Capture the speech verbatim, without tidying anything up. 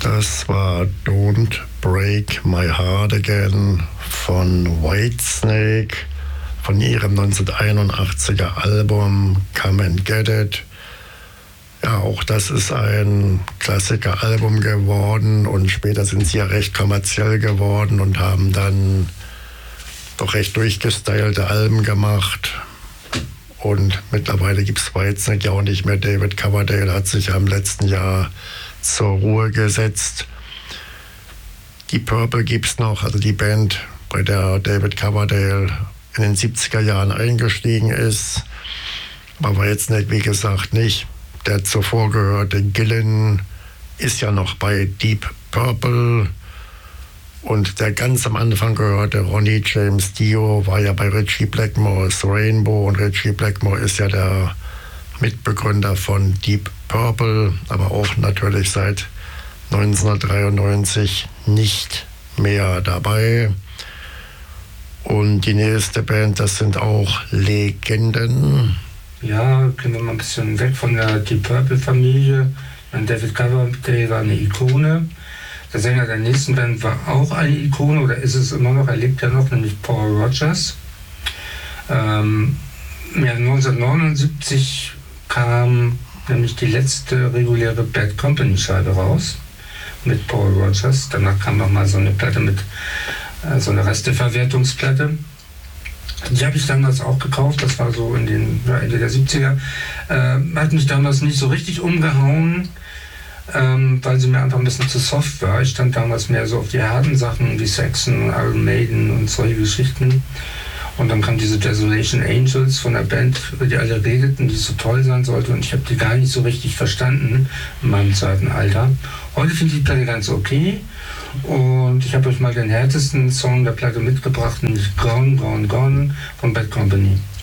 Das war Don't Break My Heart Again von Whitesnake, von ihrem neunzehnhunderteinundachtziger Album Come and Get It. Ja, auch das ist ein Klassiker-Album geworden und später sind sie ja recht kommerziell geworden und haben dann doch recht durchgestylte Alben gemacht. Und mittlerweile gibt es Whitesnake ja auch nicht mehr. David Coverdale hat sich ja im letzten Jahr zur Ruhe gesetzt. Die Purple gibt es noch, also die Band, bei der David Coverdale in den siebziger Jahren eingestiegen ist. Aber Whitesnake, wie gesagt, nicht. Der zuvor gehörte Gillan ist ja noch bei Deep Purple. Und der ganz am Anfang gehörte Ronnie James Dio war ja bei Ritchie Blackmore's Rainbow. Und Ritchie Blackmore ist ja der Mitbegründer von Deep Purple, aber auch natürlich seit neunzehnhundertdreiundneunzig nicht mehr dabei. Und die nächste Band, das sind auch Legenden. Ja, gehen wir mal ein bisschen weg von der Deep Purple-Familie. David Coverdale war eine Ikone. Der Sänger der nächsten Band war auch eine Ikone, oder ist es immer noch, er lebt ja noch, nämlich Paul Rodgers. Ähm, ja, neunzehnhundertneunundsiebzig kam nämlich die letzte reguläre Bad Company Scheibe raus mit Paul Rodgers. Danach kam noch mal so eine Platte mit, äh, so eine Resteverwertungsplatte. Die habe ich damals auch gekauft, das war so in den ja, Ende der siebziger. Äh, hat mich damals nicht so richtig umgehauen, ähm, weil sie mir einfach ein bisschen zu soft war. Ich stand damals mehr so auf die harten Sachen wie Saxon, Iron Maiden und solche Geschichten. Und dann kamen diese Desolation Angels von der Band, die alle redeten, die so toll sein sollte. Und ich habe die gar nicht so richtig verstanden in meinem zweiten Alter. Heute finde ich die Platte ganz okay. Und ich habe euch mal den härtesten Song der Platte mitgebracht, nämlich Gone, Gone, Gone von Bad Company.